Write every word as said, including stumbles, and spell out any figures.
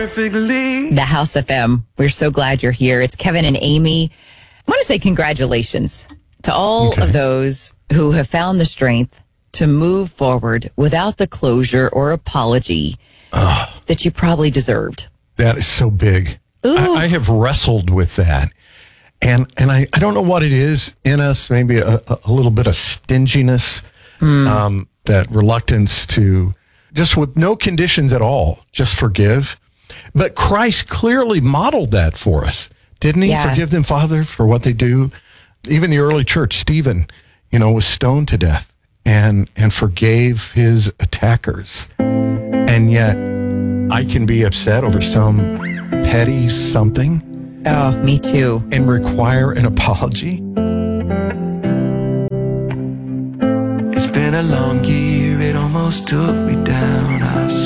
perfectly. The House F M. We're so glad you're here. It's Kevin and Amy. I want to say congratulations to all Okay. of those who have found the strength to move forward without the closure or apology Oh, that you probably deserved. that is so big. Oof. I, I have wrestled with that. And and I, I don't know what it is in us, maybe a, a little bit of stinginess, um, that reluctance to just with no conditions at all, just forgive. But Christ clearly modeled that for us, didn't he? Yeah. Forgive them, Father, for what they do. Even the early church, Stephen, you know, was stoned to death and and forgave his attackers. And yet I can be upset over some petty something Oh, me too. and require an apology. It's been a long year, it almost took me down. I